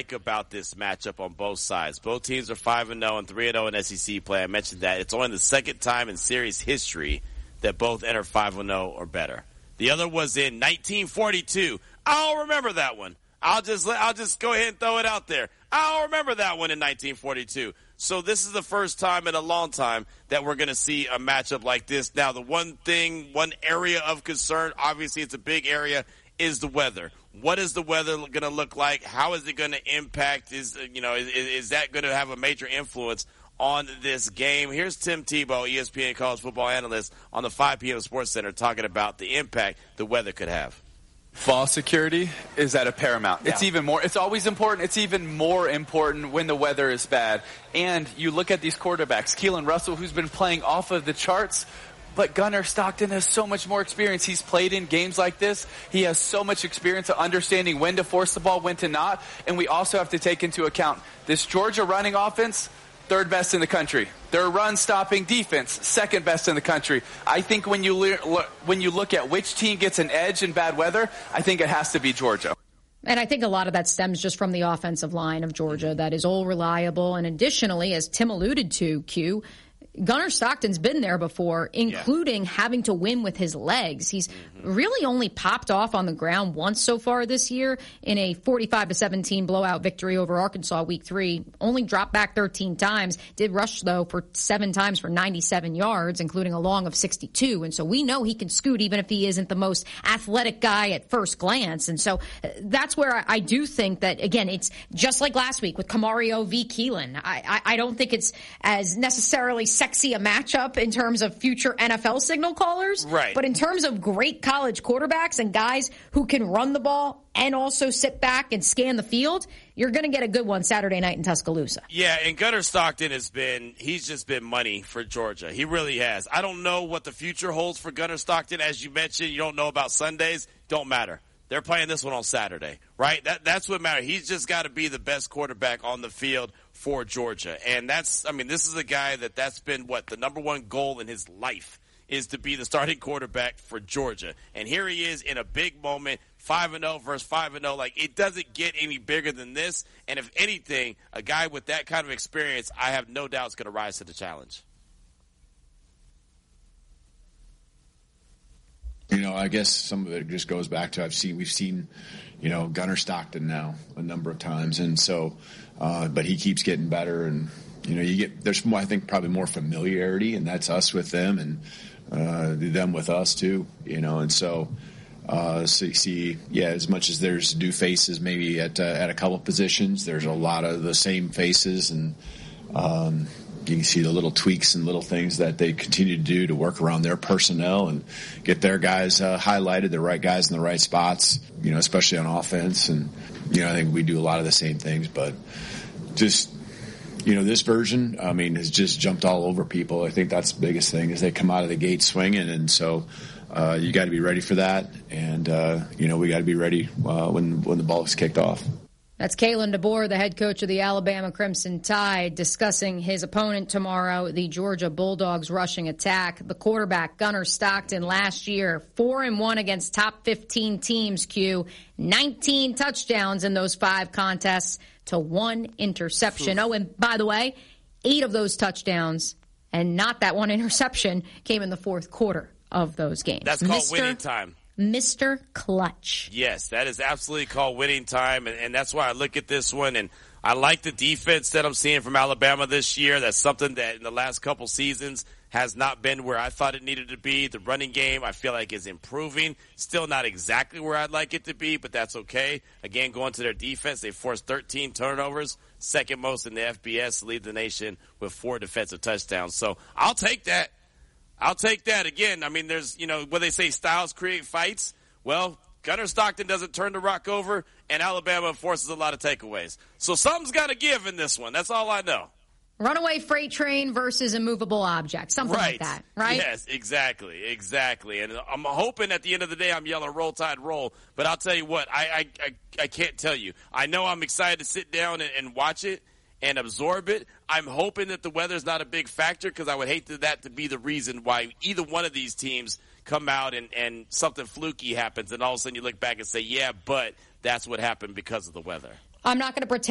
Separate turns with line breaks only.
like about this matchup on both sides. Both teams are 5-0 and 3-0 in SEC play. I mentioned that. It's only the second time in series history that both enter 5-0 or better. The other was in 1942. I'll remember that one. I'll just go ahead and throw it out there. I'll remember that one in 1942. So this is the first time in a long time that we're going to see a matchup like this. Now, the one area of concern, obviously it's a big area, is the weather. What is the weather going to look like? How is it going to impact? Is that going to have a major influence on this game? Here's Tim Tebow, ESPN college football analyst, on the 5 p.m. Sports Center talking about the impact the weather could have.
Fall security is at a paramount.
Yeah.
It's always important. It's even more important when the weather is bad. And you look at these quarterbacks, Keelan Russell, who's been playing off of the charts, but Gunnar Stockton has so much more experience. He's played in games like this. He has so much experience of understanding when to force the ball, when to not. And we also have to take into account this Georgia running offense, third best in the country. Their run-stopping defense, second best in the country. I think when you look at which team gets an edge in bad weather, I think it has to be Georgia.
And I think a lot of that stems just from the offensive line of Georgia that is all reliable. And additionally, as Tim alluded to, Q, Gunnar Stockton's been there before, including having to win with his legs. He's really only popped off on the ground once so far this year in a 45-17 blowout victory over Arkansas week 3. Only dropped back 13 times. Did rush, though, for 7 times for 97 yards, including a long of 62. And so we know he can scoot even if he isn't the most athletic guy at first glance. And so that's where I do think that, again, it's just like last week with Camario v. Keelan. I don't think it's as necessarily sexy a matchup in terms of future NFL signal callers.
Right.
But in terms of great college quarterbacks and guys who can run the ball and also sit back and scan the field, you're going to get a good one Saturday night in Tuscaloosa.
Yeah, and Gunnar Stockton he's just been money for Georgia. He really has. I don't know what the future holds for Gunnar Stockton. As you mentioned, you don't know about Sundays. Don't matter. They're playing this one on Saturday, right? That's what matters. He's just got to be the best quarterback on the field for Georgia. And this is a guy that's been the number one goal in his life is to be the starting quarterback for Georgia. And here he is in a big moment, 5-0 versus 5-0. Like, it doesn't get any bigger than this. And if anything, a guy with that kind of experience, I have no doubt is going to rise to the challenge.
I guess some of it just goes back to we've seen, Gunnar Stockton now a number of times, and so, but he keeps getting better, and there's more, I think, probably more familiarity, and that's us with them, and them with us too, and so you see, as much as there's new faces maybe at a couple of positions, there's a lot of the same faces, and you can see the little tweaks and little things that they continue to do to work around their personnel and get their guys highlighted, the right guys in the right spots, especially on offense. And, I think we do a lot of the same things, but just, this version, has just jumped all over people. I think that's the biggest thing is they come out of the gate swinging. And so you got to be ready for that. And, we got to be ready when the ball is kicked off.
That's Kalen DeBoer, the head coach of the Alabama Crimson Tide, discussing his opponent tomorrow, the Georgia Bulldogs rushing attack. The quarterback, Gunnar Stockton, last year, 4-1 against top 15 teams, Q. 19 touchdowns in those 5 contests to 1 interception. Oh, and by the way, 8 of those touchdowns, and not that 1 interception, came in the fourth quarter of those games.
That's called winning time.
Mr. Clutch.
Yes, that is absolutely called winning time, and that's why I look at this one, and I like the defense that I'm seeing from Alabama this year. That's something that in the last couple seasons has not been where I thought it needed to be. The running game, I feel like, is improving. Still not exactly where I'd like it to be, but that's okay. Again, going to their defense, they forced 13 turnovers, second most in the FBS, lead the nation with 4 defensive touchdowns. So I'll take that. Again, there's, what they say, styles create fights. Well, Gunnar Stockton doesn't turn the rock over, and Alabama forces a lot of takeaways. So something's got to give in this one. That's all I know.
Runaway freight train versus immovable object, something like that, right?
Yes, exactly. And I'm hoping at the end of the day I'm yelling Roll Tide Roll, but I'll tell you what, I can't tell you. I know I'm excited to sit down and watch it and absorb it. I'm hoping that the weather's not a big factor because I would hate that to be the reason why either one of these teams come out and something fluky happens and all of a sudden you look back and say, yeah, but that's what happened because of the weather.
I'm not going to pretend